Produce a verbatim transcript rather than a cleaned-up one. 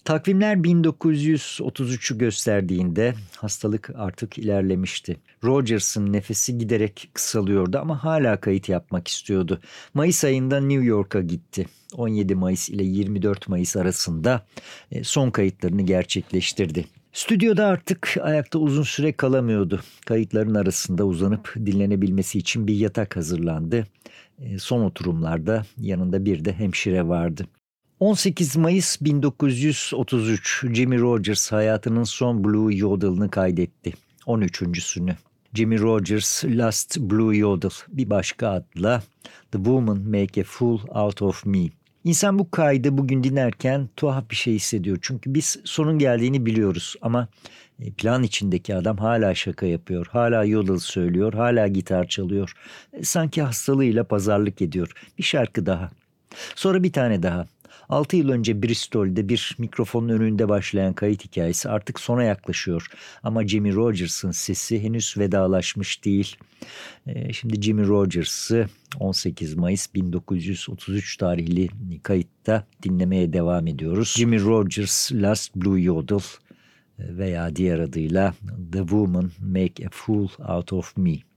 Takvimler bin dokuz yüz otuz üçü gösterdiğinde hastalık artık ilerlemişti. Rogers'ın nefesi giderek kısalıyordu ama hala kayıt yapmak istiyordu. Mayıs ayında New York'a gitti. on yedi Mayıs ile yirmi dört Mayıs arasında e, son kayıtlarını gerçekleştirdi. Stüdyoda artık ayakta uzun süre kalamıyordu. Kayıtların arasında uzanıp dinlenebilmesi için bir yatak hazırlandı. E, Son oturumlarda yanında bir de hemşire vardı. on sekiz Mayıs bin dokuz yüz otuz üç Jimmie Rogers hayatının son Blue Yodel'ını kaydetti. on üçüncüsünü. Jimmie Rogers Last Blue Yodel, bir başka adla The Woman Make a Fool Out of Me. İnsan bu kaydı bugün dinlerken tuhaf bir şey hissediyor. Çünkü biz sonun geldiğini biliyoruz ama plan içindeki adam hala şaka yapıyor. Hala yodel söylüyor, hala gitar çalıyor. Sanki hastalığıyla pazarlık ediyor. Bir şarkı daha. Sonra bir tane daha. altı yıl önce Bristol'de bir mikrofonun önünde başlayan kayıt hikayesi artık sona yaklaşıyor. Ama Jimmie Rogers'ın sesi henüz vedalaşmış değil. Ee, şimdi Jimmie Rogers'ı on sekiz Mayıs bin dokuz yüz otuz üç tarihli kayıtta dinlemeye devam ediyoruz. Jimmie Rogers Last Blue Yodel veya diğer adıyla The Woman Make a Fool Out of Me.